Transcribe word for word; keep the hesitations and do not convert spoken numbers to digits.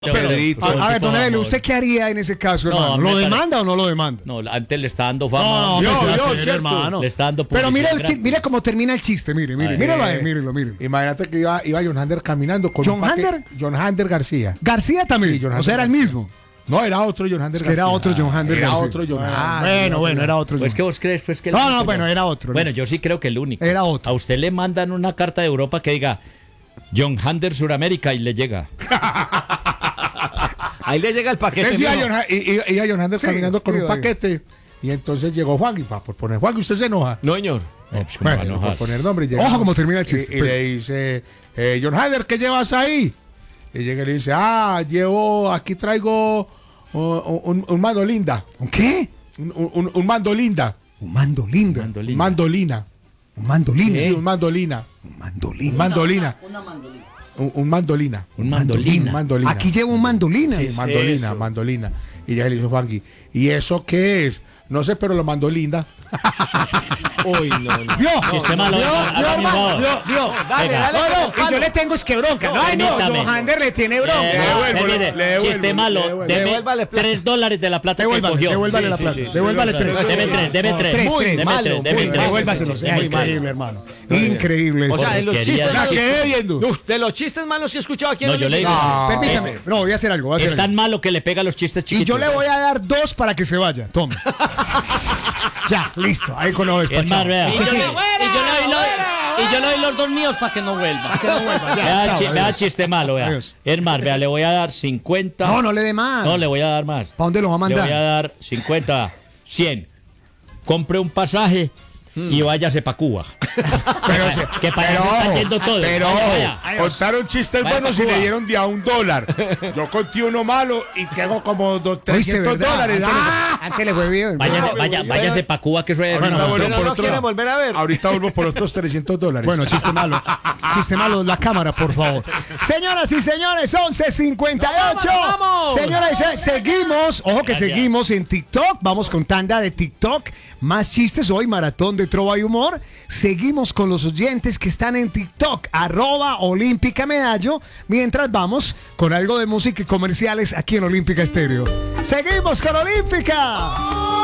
Pedrito. A, a ver, don Evelio, ¿usted qué haría en ese caso, No, hermano? me ¿Lo pare- demanda o no lo demanda? No, antes le está dando fama. No, Yo, no, yo, yo, cierto. hermano. Le está dando Pero mire, el publicidad chi- gratis. mire cómo termina el chiste, mire, mire, Ay. mírelo ahí, Eh, mírelo, mírelo. Imagínate que iba, iba John Hander caminando con ¿John un paquete- Hander? John Hander García. García también, Sí, John o sea, era el Hander mismo. No, era otro John Hander Es que era García. otro John Hander Era García. otro John Ah, Hander. bueno, bueno, era otro Pues John. que vos crees, pues que el No, único, no, bueno, era otro, Bueno, listo. yo sí creo que el único. Era otro. A usted le mandan una carta de Europa que diga John Hander Suramérica y le llega. Ahí le llega el paquete. Entonces iba mijo. John, Ha- i- i- iba John Hander Sí, caminando con sí, un oiga. paquete. Y entonces llegó Juan y va por poner Juan, usted se enoja. No, señor. No, pues, ¿cómo va a Bueno, enojar? por poner nombre. llega- Ojo cómo termina el chiste, Y, y pues. le dice, eh, John Hander, ¿qué llevas ahí? Y llega y le dice, ah, llevo, aquí traigo un, un, un mandolinda. ¿Un qué? Un, un, un mandolinda. Un mandolinda. Mandolina. Mandolina. Un mandolín. Sí, un mandolina. Un Un mandolín. mandolina. Un, un mandolina. Un mandolina. Mandolina. Aquí llevo un mandolina. Sí, mandolina, eso? mandolina. Y ya le dice Juanqui, ¿y eso qué es? No sé, pero lo mandolinda. Uy, no, no. ¿Vio? Sistema lo- ¿Vio? hágame ¿Vio, un hermano? favor. ¿Vio? ¿Vio? Dale, Venga. dale. No, con no, el y palo. yo le tengo es que bronca. No, ay, no, permítame. John Hander le tiene bronca. Eh, Le devuelvo, mire, le devuelvo, chiste le malo. devuelvo. Deme Devuélvale plata. tres dólares de la plata que Devuélvale, cogió. devuélvale Sí, la sí, plata. sí, sí. Devuélvale Sí, tres. sí, sí. Deme tres, deme No, tres. tres, Muy tres. Deme malo, tres, muy deme malo. tres. Devuélvaselo. Sí, Es muy malo. increíble, hermano. Increíble. O eso. sea, de los Porquería chistes de ¿La malos. quedé viendo? Uf, de los chistes malos que he escuchado aquí en No, el yo le digo. No. Permítame. No, voy a hacer algo. Voy a hacer Es tan algo. malo que le pega a los chistes Y chiquitos. yo le voy a dar dos para que se vaya. Tome. Ya, listo. Ahí con lo Es más, despachado. vea. Y yo, le, y yo le doy los, y yo le doy los dos míos para que no vuelva. Que no vuelva. Ya, Vea, chao, chi- vea adiós. chiste malo, vea. Adiós. Hermano, vea, le voy a dar cincuenta. No, no le dé más. No, le voy a dar más. ¿Para dónde lo va a Le voy a mandar? dar cincuenta, cien. Compre un pasaje y váyase para Cuba. Pero, se- Que para pero allá se está ojo, yendo todo. Pero Vaya, ojo, vaya. contaron chistes Vaya buenos pa' y le Cuba. dieron de a un dólar. Yo conté uno malo y tengo como dos, ¿Oíste, trescientos verdad? dólares. Antes le- ¡Ah! Antes le fue bien. Váyase, vaya, váyase para Cuba, que eso es. Ahorita no, vuelvo Pero por no otro- quiere volver a ver. Ahorita vuelvo por otros trescientos dólares. Bueno, chiste malo. Chiste malo, la cámara, por favor. Señoras y señores, once cincuenta y ocho. ¡Vamos, vamos! Señoras y señores, seguimos. Ojo que Gracias. seguimos en TikTok. Vamos con tanda de TikTok. Más chistes hoy, maratón de trova y humor. Seguimos con los oyentes que están en TikTok, arroba Olímpica Medallo. Mientras vamos con algo de música y comerciales aquí en Olímpica Estéreo. Seguimos con Olímpica.